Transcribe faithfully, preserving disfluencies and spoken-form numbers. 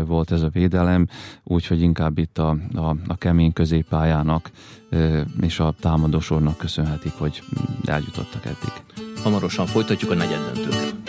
volt ez a védelem, úgyhogy inkább itt a, a, a kemény középpályának és a támadósornak köszönhetik, hogy eljutottak eddig. Hamarosan folytatjuk a negyeddöntőt.